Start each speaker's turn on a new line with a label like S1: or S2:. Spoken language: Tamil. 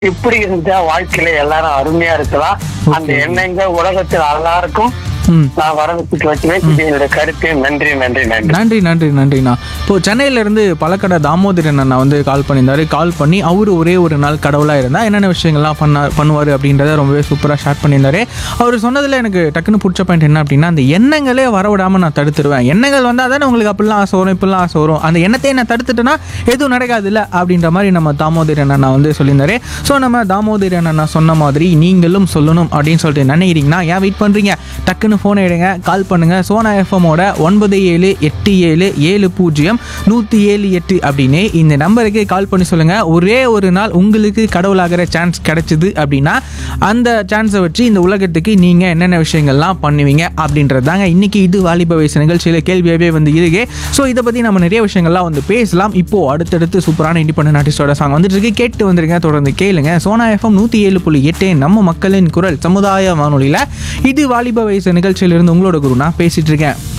S1: இப்படி இருந்தா வாழ்க்கையில எல்லாரும் அருமையா இருக்கலாம். அந்த எண்ணங்கள் உலகத்தில் எல்லாருக்கும் நான் வரவச்சுட்டு வச்சுவேன். என்னோட கருத்து. நன்றி நன்றி நன்றி
S2: நன்றி நன்றி நன்றிண்ணா. இப்போ சென்னையில இருந்து பழக்கடை தாமோதரன் அண்ணா வந்து கால் பண்ணியிருந்தாரு. கால் பண்ணி அவரு ஒரே ஒரு நாள் கடவுளா இருந்தா என்னென்ன விஷயங்கள்லாம் பண்ணுவாரு அப்படின்றத ரொம்பவே சூப்பரா ஷேர் பண்ணியிருந்தாரு. அவர் சொன்னதுல எனக்கு டக்குன்னு பிடிச்ச பாயிண்ட் என்ன அப்படின்னா, அந்த எண்ணங்களே வரவிடாம நான் தடுத்துருவேன். எண்ணங்கள் வந்தா தானே உங்களுக்கு அப்படிலாம் ஆசை வரும், இப்படிலாம் ஆசை வரும். அந்த எண்ணத்தையே நான் தடுத்துட்டேன்னா எதுவும் நடக்காது இல்லை அப்படின்ற மாதிரி நம்ம தாமோதரன் அண்ணா வந்து சொல்லியிருந்தாரு. ஸோ நம்ம தாமோதரன் அண்ணா சொன்ன மாதிரி நீங்களும் சொல்லணும் அப்படின்னு சொல்லிட்டு நினைக்கிறீங்கன்னா ஏன் வெயிட் பண்றீங்க? டக்குன்னு ஃபோனை எடுங்க, கால் பண்ணுங்க. சோனா எஃப்எம்மோட 9787700178 அப்படின்னு இந்த நம்பருக்கு கால் பண்ணி சொல்லுங்க. ஒரே ஒரு நாள் உங்களுக்கு கடவுளாகிற சான்ஸ் கிடைச்சிது அப்படின்னா அந்த சான்ஸை வச்சு இந்த உலகத்துக்கு நீங்க என்னென்ன விஷயங்கள்லாம் பண்ணுவீங்க அப்படின்றது தாங்க இன்னைக்கு இது வாலிப வயசு நிகழ்ச்சியில் கேள்வியாகவே வந்து இருக்கு. ஸோ இதை பற்றி நம்ம நிறைய விஷயங்கள்லாம் வந்து பேசலாம். இப்போ அடுத்தடுத்து சூப்பரான இண்டிபெண்டன்ட் ஆர்டிஸ்டோட சாங் வந்துட்டு இருக்கு, கேட்டு வந்துருங்க, தொடர்ந்து கேளுங்க. சோனா எஃப்எம் 107.8 நம்ம மக்களின் குரல் சமுதாய வானொலியில் இது வாலிப வயசு நிகழ்ச்சியிலிருந்து உங்களோட குரு நான் பேசிட்டு இருக்கேன்.